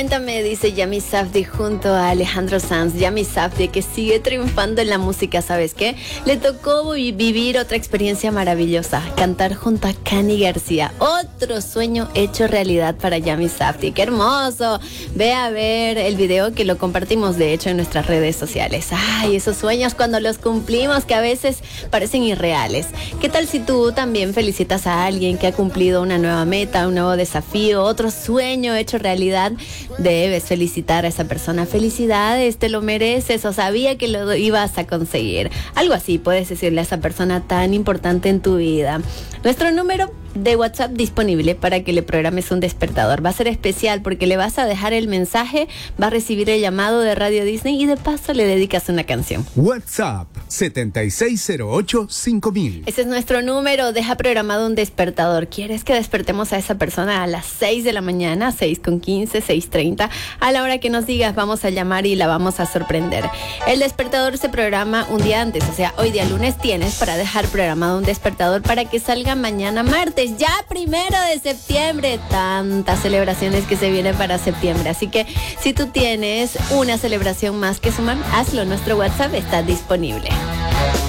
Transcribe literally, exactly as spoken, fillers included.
Cuéntame, dice Yami Safdie junto a Alejandro Sanz. Yami Safdie, que sigue triunfando en la música, ¿sabes qué? Le tocó vivir otra experiencia maravillosa, cantar junto a Cani García. Otro sueño hecho realidad para Yami Safdie. ¡Qué hermoso! Ve a ver el video que lo compartimos, de hecho, en nuestras redes sociales. ¡Ay, esos sueños cuando los cumplimos, que a veces parecen irreales! ¿Qué tal si tú también felicitas a alguien que ha cumplido una nueva meta, un nuevo desafío, otro sueño hecho realidad? Debes felicitar a esa persona. Felicidades, te lo mereces, o sabía que lo ibas a conseguir. Algo así puedes decirle a esa persona tan importante en tu vida. Nuestro número de WhatsApp disponible para que le programes un despertador. Va a ser especial porque le vas a dejar el mensaje, va a recibir el llamado de Radio Disney y de paso le dedicas una canción. WhatsApp siete seis cero ocho cinco mil. Ese es nuestro número. Deja programado un despertador. ¿Quieres que despertemos a esa persona a las seis de la mañana? seis con quince, seis treinta. A la hora que nos digas, vamos a llamar y la vamos a sorprender. El despertador se programa un día antes, o sea, hoy día lunes tienes para dejar programado un despertador para que salga mañana martes. Ya primero de septiembre, tantas celebraciones que se vienen para septiembre, así que si tú tienes una celebración más que sumar, hazlo, nuestro WhatsApp está disponible.